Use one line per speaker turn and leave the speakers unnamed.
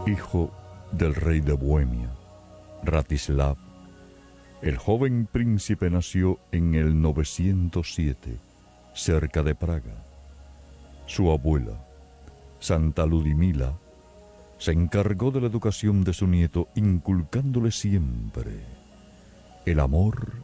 Hijo del rey de Bohemia, Ratislav, el joven príncipe nació en el 907, cerca de Praga. Su abuela, Santa Ludmila, se encargó de la educación de su nieto, inculcándole siempre el amor